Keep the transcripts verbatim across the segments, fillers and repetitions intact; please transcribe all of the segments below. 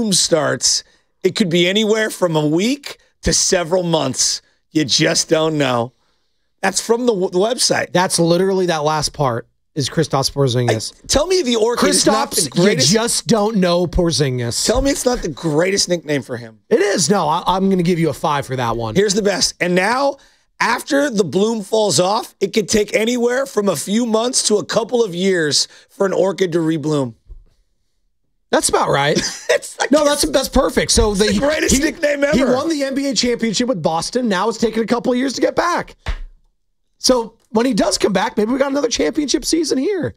bloom starts, it could be anywhere from a week to several months. You just don't know. That's from the, the website. That's literally that last part is Kristaps Porzingis. I, tell me the Orchid is not the greatest. You just don't know Porzingis. Tell me it's not the greatest nickname for him. It is. No, I, I'm going to give you a five for that one. Here's the best. And now, after the bloom falls off, it could take anywhere from a few months to a couple of years for an orchid to rebloom. That's about right. it's like no, that's that's perfect. So the, the greatest he, nickname ever. He won the N B A championship with Boston. Now it's taken a couple of years to get back. So when he does come back, maybe we got another championship season here.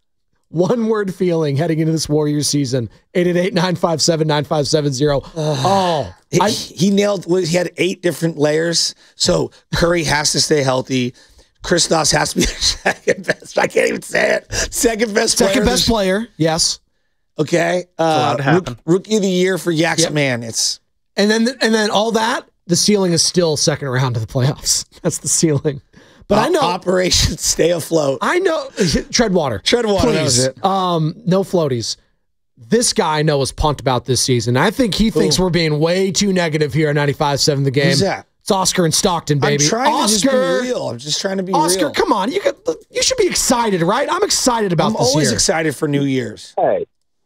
One word feeling heading into this Warriors season. eight eight eight, nine five seven, nine five seven zero. Oh, he, I, he nailed. He had eight different layers. So Curry has to stay healthy. Kristaps has to be second best. I can't even say it. Second best. Second player. best player. Yes. Okay. Uh, rook, rookie of the year for Yaks. Yep. Man, it's and then and then all that. The ceiling is still second round of the playoffs. That's the ceiling. But uh, I know Operation Stay Afloat. I know tread water. Tread water. Please. That was it. Um, no floaties. This guy I know is pumped about this season. I think he thinks Ooh. we're being way too negative here at ninety-five seven The Game. Who's that? It's Oscar and Stockton, baby. I'm trying Oscar, to just be real. I'm just trying to be Oscar, real. Oscar, come on. You could, you should be excited, right? I'm excited about I'm this always year. excited for New Year's. Hey.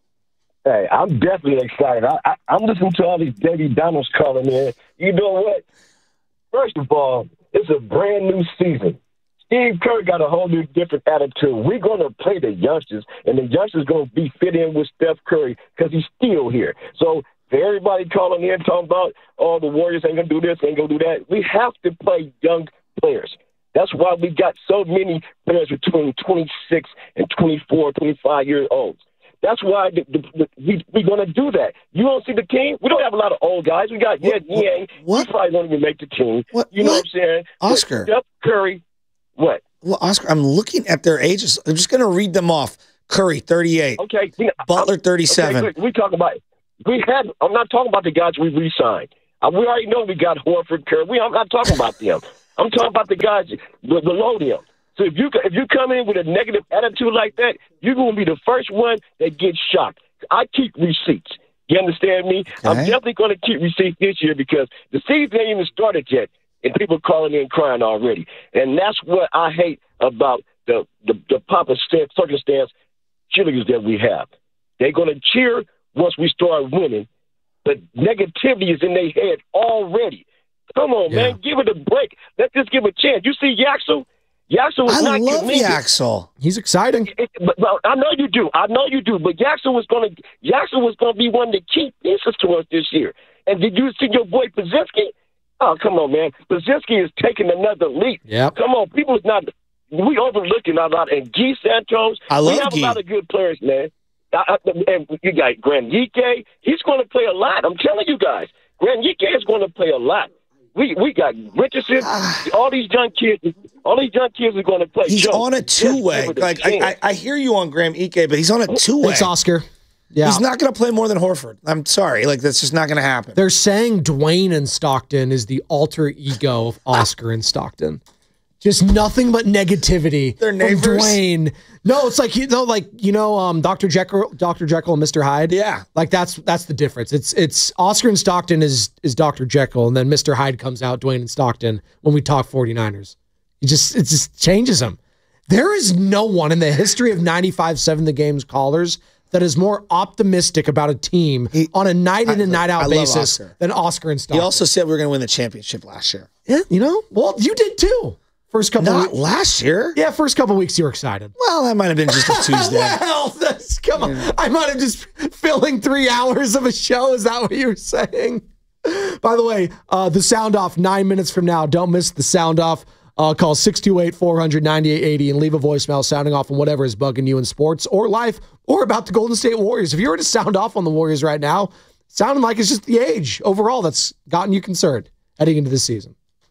Hey, I'm definitely excited. I, I, I'm listening to all these Debbie Donalds calling in. You know what? First of all, it's a brand new season. Steve Kerr got a whole new different attitude. We're going to play the youngsters, and the youngsters going to be fit in with Steph Curry because he's still here. So for everybody calling in talking about, oh, the Warriors ain't going to do this, ain't going to do that, we have to play young players. That's why we got so many players between twenty-six and twenty-four, twenty-five years old. That's why the, the, the, we, we're going to do that. You don't see the team? We don't have a lot of old guys. We got Yed Yang. He probably won't even make the team. What? You know what? what I'm saying? Oscar. Steph Curry. What? Well, Oscar, I'm looking at their ages. I'm just going to read them off. Curry, thirty-eight. Okay. You know, Butler, thirty-seven. Okay, we talking about we had. I'm not talking about the guys we re-signed. Uh, we already know we got Horford, Curry. We, I'm not talking about them. I'm talking about the guys below them. So if you if you come in with a negative attitude like that, you're going to be the first one that gets shocked. I keep receipts. You understand me? Okay. I'm definitely going to keep receipts this year because the season ain't even started yet, and people calling in crying already. And that's what I hate about the the, the pop of circumstance cheerleaders that we have. They're going to cheer once we start winning, but negativity is in their head already. Come on, yeah. man, give it a break. Let's just give it a chance. You see Yaxel? Yaxel was I not love committed. Yaxel. He's exciting. It, it, but, well, I know you do. I know you do. But Yaxel was going to Yaxel was going to be one of the key pieces to us this year. And did you see your boy Podziemski? Oh, come on, man. Podziemski is taking another leap. Yep. Come on, people is not. We overlooking a lot. And Guy Santos. I love We have Guy. a lot of good players, man. I, I, and you got Grand Yike. He's going to play a lot. I'm telling you guys, Grand Yike is going to play a lot. We we got Richardson. all these young kids, all these young kids are going to play. He's Joe, on a two-way. Like I, I, I hear you on Graham Ike, but he's on a two-way. It's Oscar. Yeah, he's not going to play more than Horford. I'm sorry, like that's just not going to happen. They're saying Dwayne and Stockton is the alter ego of Oscar and Stockton. Just nothing but negativity. They're neighbors. Dwayne. No, it's like you know, like you know, um, Doctor Jekyll, Doctor Jekyll, and Mister Hyde. Yeah, like that's that's the difference. It's it's Oscar and Stockton is is Doctor Jekyll, and then Mister Hyde comes out, Dwayne and Stockton, when we talk forty-niners. It just it just changes them. There is no one in the history of ninety-five seven The Game's callers that is more optimistic about a team he, on a night in and night out basis Oscar. than Oscar and Stockton. He also said we were going to win the championship last year. Yeah, you know, well, you did too. First couple Not weeks. last year. Yeah, first couple weeks you were excited. Well, that might have been just a Tuesday. well, that's, come on. Yeah. I might have just filling three hours of a show. Is that what you were saying? By the way, uh, the sound off nine minutes from now. Don't miss the sound off. Uh, call six two eight, four hundred, ninety-eight eighty and leave a voicemail sounding off on whatever is bugging you in sports or life or about the Golden State Warriors. If you were to sound off on the Warriors right now, sounding like it's just the age overall that's gotten you concerned heading into this season.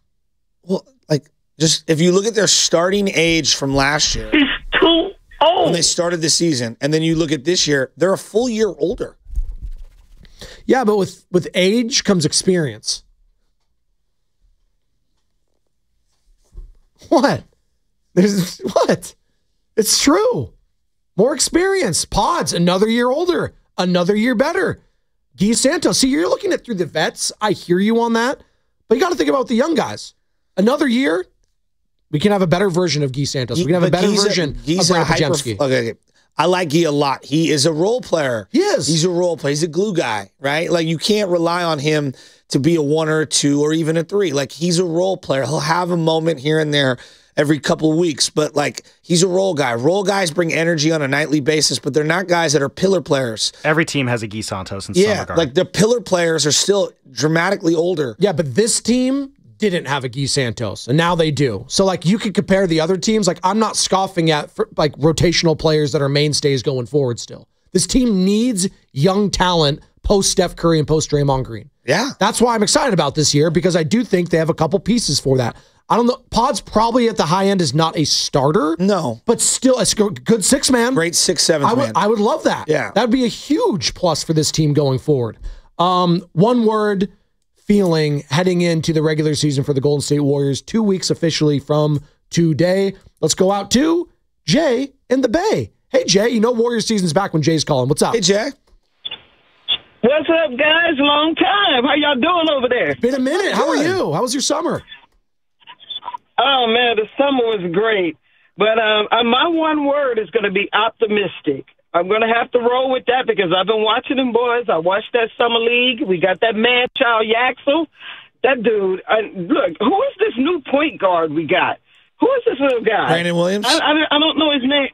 Well, like, just if you look at their starting age from last year, he's too old when they started the season, and then you look at this year, they're a full year older. Yeah, but with with age comes experience. What? There's what? It's true. More experience. Pods, another year older, another year better. Guy Santos. See, you're looking at through the vets. I hear you on that. But you got to think about the young guys. Another year, we can have a better version of Guy Santos. We can have a better version of Brandon Podziemski. Okay, okay. I like Guy a lot. He is a role player. He is. He's a role player. He's a glue guy, right? Like, you can't rely on him to be a one or a two or even a three. Like, he's a role player. He'll have a moment here and there every couple of weeks, but, like, he's a role guy. Role guys bring energy on a nightly basis, but they're not guys that are pillar players. Every team has a Guy Santos in yeah, some regard. like, the pillar players are still dramatically older. Yeah, but this team didn't have a Guy Santos, and now they do. So, like, you could compare the other teams. Like, I'm not scoffing at, for, like, rotational players that are mainstays going forward still. This team needs young talent post Steph Curry and post Draymond Green. Yeah. That's why I'm excited about this year, because I do think they have a couple pieces for that. I don't know. Pod's probably at the high end is not a starter. No. But still, a good six man. Great six, seventh I would, man. I would love that. Yeah. That'd be a huge plus for this team going forward. Um, one word feeling heading into the regular season for the Golden State Warriors, two weeks officially from today. Let's go out to Jay in the Bay. Hey, Jay, you know Warriors season's back when Jay's calling. What's up? Hey, Jay. What's up, guys? Long time. How y'all doing over there? Been a minute. How are you? How was your summer? Oh, man, the summer was great. But um, uh, my one word is going to be optimistic. I'm going to have to roll with that because I've been watching them boys. I watched that summer league. We got that man, Child Yaxel. That dude. I, look, who is this new point guard we got? Who is this little guy? Brandon Williams? I, I, I don't know his name.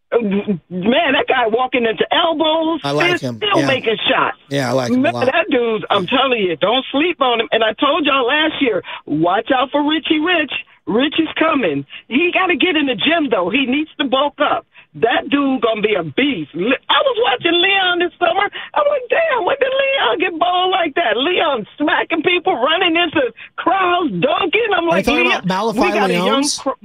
Man, that guy walking into elbows. I like still him. Still Yeah. making shots. Yeah, I like him Man, a lot. that dude, I'm telling you, don't sleep on him. And I told y'all last year, watch out for Richie Rich. Rich is coming. He got to get in the gym, though. He needs to bulk up. That dude going to be a beast. I was watching Leon this summer. I'm like, damn, when did Leon get balled like that? Leon smacking people, running into crowds, dunking. I'm like, Are you talking Leon, about we Malify got a young Leons? cr-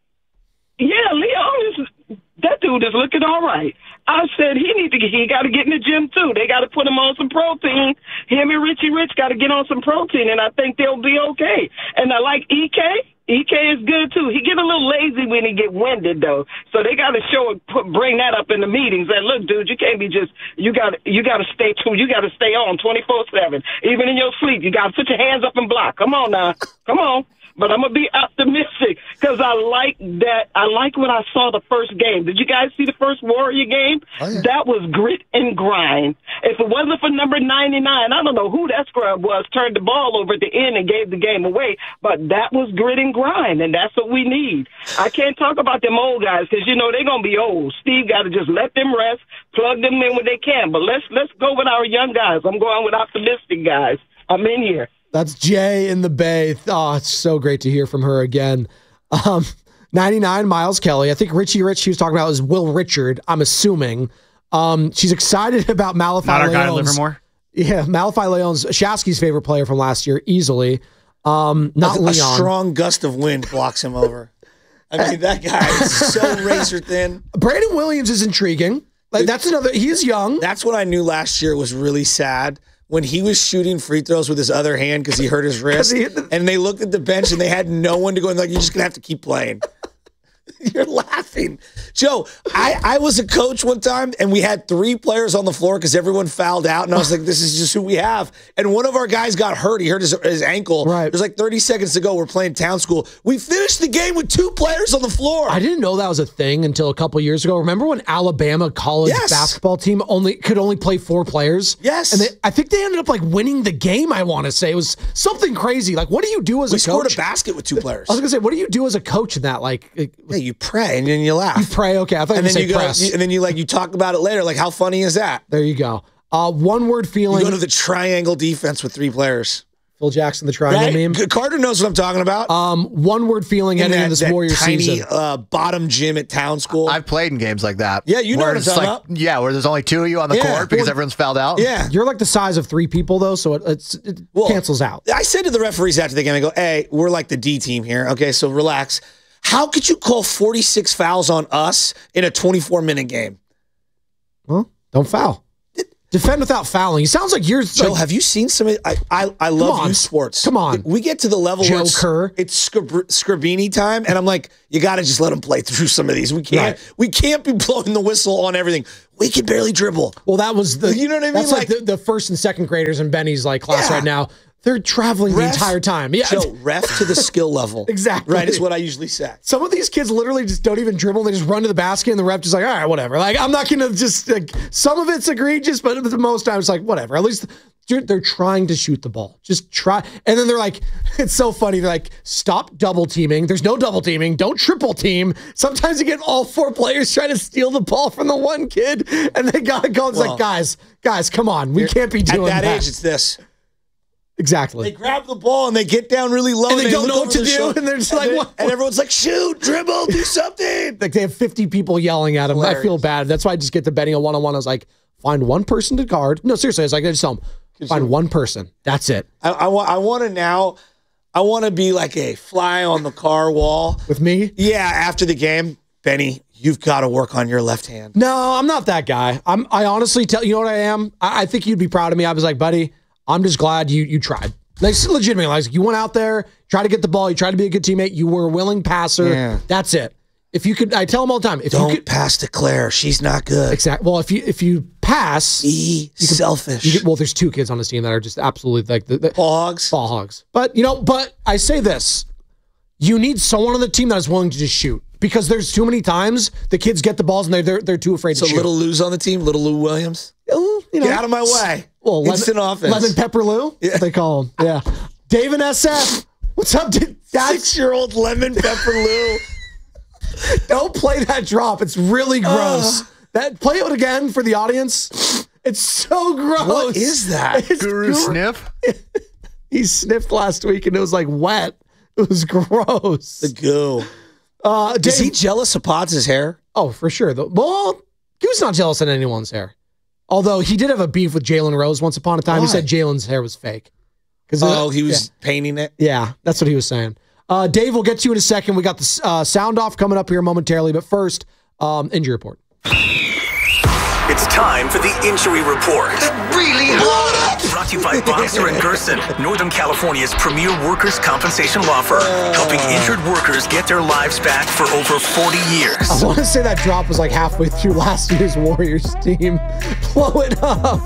Yeah, Leon is, that dude is looking all right. I said he need to get, he got to get in the gym too. They got to put him on some protein. Him and Richie Rich got to get on some protein, and I think they'll be okay. And I like E K. E K is good too. He get a little lazy when he get winded though, so they got to show it, put, bring that up in the meetings. That look, dude, you can't be just you got you got to stay true. You got to stay on twenty-four seven, even in your sleep. You got to put your hands up and block. Come on now, come on. But I'm going to be optimistic because I like that. I like what I saw the first game. Did you guys see the first Warrior game? Oh, yeah. That was grit and grind. If it wasn't for number ninety-nine, I don't know who that scrub was, turned the ball over at the end and gave the game away. But that was grit and grind, and that's what we need. I can't talk about them old guys because, you know, they're going to be old. Steve got to just let them rest, plug them in when they can. But let's let's go with our young guys. I'm going with optimistic guys. I'm in here. That's Jay in the Bay. Oh, it's so great to hear from her again. Um, ninety-nine, Miles Kelly. I think Richie Rich she was talking about is Will Richard, I'm assuming. Um, she's excited about Malify Not our Leon's. guy at Livermore. Yeah, Malify Leon's Shasky's favorite player from last year, easily. Um, not a, Leon. a strong gust of wind blocks him over. I mean, that guy is so razor thin. Brandon Williams is intriguing. Like, that's another. He's young. That's what I knew last year was really sad. When he was shooting free throws with his other hand because he hurt his wrist, he hit the- and they looked at the bench and they had no one to go, and like, you're just going to have to keep playing. You're laughing. Joe, I, I was a coach one time, and we had three players on the floor because everyone fouled out, and I was like, this is just who we have. And one of our guys got hurt. He hurt his, his ankle. Right. There's like thirty seconds to go. We're playing town school. We finished the game with two players on the floor. I didn't know that was a thing until a couple years ago. Remember when Alabama college Yes. basketball team only could only play four players? Yes. And they, I think they ended up like winning the game, I want to say. It was something crazy. Like, what do you do as we a scored coach? a basket with two players. I was going to say, what do you do as a coach in that? Like, like, Yeah, you pray, and then you laugh. you pray, okay. I thought and you then were you say go, press. and then you like you talk about it later. Like, how funny is that? There you go. Uh, one word You feeling. go to the triangle defense with three players. Phil Jackson, the triangle Right? meme. G- Carter knows what I'm talking about. Um, one word feeling In heading that, into this that Warrior tiny season. uh, bottom gym at town school. I've played in games like that. Yeah, you know where what I'm it's talking like, about. Yeah, where there's only two of you on the Yeah. court because Well, everyone's fouled out. yeah. You're like the size of three people, though, so it, it's, it Well, cancels out. I said to the referees after the game, I go, hey, we're like the D team here. Okay, so relax. How could you call forty-six fouls on us in a twenty-four minute game? Well, don't foul. Defend without fouling. He sounds like you're. Joe, like, have you seen some? of- I I, I love on. youth sports. Come on. We get to the level Joe where it's, Kerr. it's Scrab- Scrabini time, and I'm like, you got to just let him play through some of these. We can't. Right. We can't be blowing the whistle on everything. We can barely dribble. well, that was the. You know what I mean? That's like, Like- the, the first and second graders in Benny's like class Yeah. right now. They're traveling Ref- the entire time. Yeah. Joe, ref to the skill level. Exactly. Right is what I usually say. Some of these kids literally just don't even dribble. They just run to the basket, and the ref just like, all right, whatever. Like, I'm not going to just, like, some of it's egregious, but the most times, like, whatever. At least they're, they're trying to shoot the ball. Just try. And then they're like, it's so funny. They're like, stop double teaming. There's no double teaming. Don't triple team. Sometimes you get all four players trying to steal the ball from the one kid, and they got to go. It's Well, like, guys, guys, come on. We can't be At doing that, that. age, it's this. Exactly. They grab the ball and they get down really low, And they don't look know what over to their do, shoulder, and they're just like, then- what- and everyone's like, shoot, dribble, do something. Like they have fifty people yelling at him. I feel Hilarious. bad. That's why I just get to betting a one-on-one. I was like, find one person to guard. No, seriously, I was like, I just tell them, find one person. That's it. I, I want. I want to now. I want to be like a fly on the car wall. With me? Yeah, after the game, Benny, you've got to work on your left hand. No, I'm not that guy. I'm I honestly tell you know what I am? I, I think you'd be proud of me. I was like, buddy, I'm just glad you you tried. Like legitimately, like you went out there, tried to get the ball, you tried to be a good teammate, you were a willing passer. Yeah. That's it. If you could, I tell them all the time, if Don't you could, pass to Claire. She's not good. exactly. Well, if you if you pass, Be selfish. you get, well, there's two kids on this team that are just absolutely like the, the Hogs. ball hogs. But you know, but I say this: you need someone on the team that is willing to just shoot, because there's too many times the kids get the balls and they're they're, they're too afraid So to shoot. little Lou's on the team. Little Lou Williams. Well, you know, Get out of my way. Well, Instant lemon, offense. Lemon Pepper Lou, Yeah. what they call him. Yeah, David S F. What's up, dude? That's, Six-year-old Lemon Pepper Lou. don't play that drop. It's really gross. that play it again for the audience. It's so gross. What is that? It's Guru gr- sniff. He sniffed last week and it was like wet. It was gross. The goo. Uh, Is Dave- he jealous of Potts' hair? Oh, for sure. The, well, he was not jealous of anyone's hair. Although he did have a beef with Jalen Rose once upon a time. He Why? said Jalen's hair was fake. Because Oh, he was painting it. yeah, that's what he was saying. Uh, Dave, we'll get to you in a second. We got the uh, sound off coming up here momentarily. But first, um, injury report. It's time for the injury report. Really hot. Brought to you by Boxer and Gerson, Northern California's premier workers' compensation law firm, helping injured workers get their lives back for over forty years. I want to say that drop was like halfway through last year's Warriors team. Blow it up.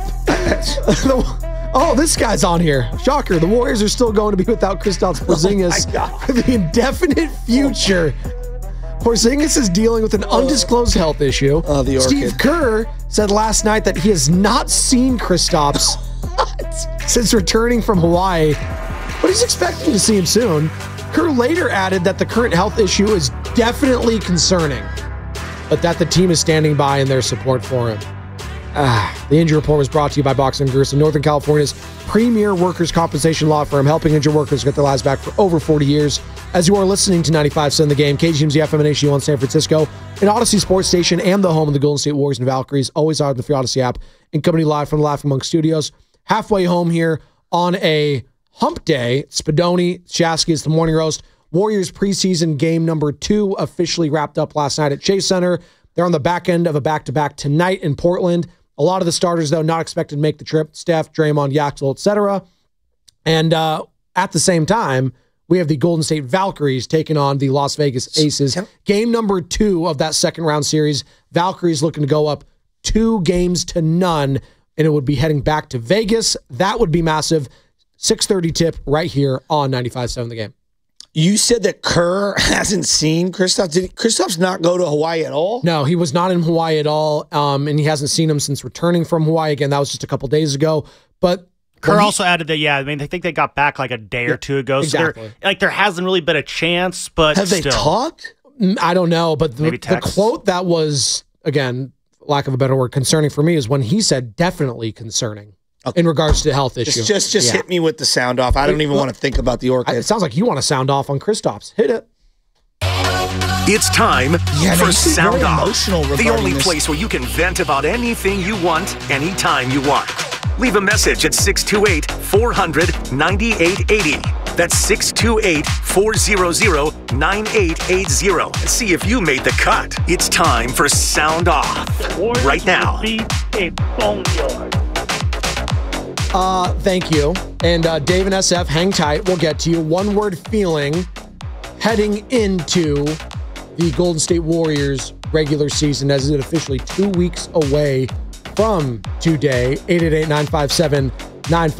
Oh, this guy's on here. Shocker. The Warriors are still going to be without Kristaps Porzingis my God. for the indefinite future. Porzingis is dealing with an undisclosed health issue. Oh, the Steve orchid. Kerr said last night that he has not seen Kristaps since returning from Hawaii, but he's expecting to see him soon. Kerr later added that the current health issue is definitely concerning, but that the team is standing by in their support for him. Ah, the injury report was brought to you by Boxer and Gerson, Northern California's premier workers' compensation law firm, helping injured workers get their lives back for over forty years. As you are listening to ninety-five point seven The Game, K G M Z F M and H D one San Francisco, an Odyssey Sports Station, and the home of the Golden State Warriors and Valkyries, always on the free Odyssey app, and coming to you live from the Laughing Monk Studios. Halfway home here on a hump day. Spadoni, Shasky, it's the morning roast. Warriors preseason game number two officially wrapped up last night at Chase Center. They're on the back end of a back-to-back tonight in Portland. A lot of the starters, though, not expected to make the trip. Steph, Draymond, Yaxel, et cetera. And uh, at the same time, we have the Golden State Valkyries taking on the Las Vegas Aces. Game number two of that second round series. Valkyries looking to go up two games to none, and it would be heading back to Vegas. That would be massive. six thirty tip right here on ninety-five point seven The Game. You said that Kerr hasn't seen Kristaps. Did Kristaps not go to Hawaii at all? No, he was not in Hawaii at all, um, and he hasn't seen him since returning from Hawaii. Again, that was just a couple days ago. But Kerr when he- also added that, yeah, I mean, I think they got back like a day Yeah, or two ago. So exactly. there, like, there hasn't really been a chance, but Have they still. talked? Mm, I don't know, but the, Maybe the text. quote that was, again, lack of a better word, concerning for me is when he said definitely concerning in regards to the health issue. Just, just, just Yeah. hit me with the sound off. I don't even want to think about the I- orchid. It sounds like you want to sound off on Kristaps. Hit it. It's time Yeah, no, for you seem Sound very Off, emotional the regarding only this. place where you can vent about anything you want, anytime you want. Leave a message at six two eight, four hundred, ninety-eight eighty. That's six two eight, four hundred, ninety-eight eighty. See if you made the cut. It's time for Sound Off. Right now. A boneyard. Uh, thank you. And uh, Dave and S F, hang tight. We'll get to you. One word feeling heading into the Golden State Warriors regular season as it officially two weeks away from today. eight eight eight, nine five seven, nine five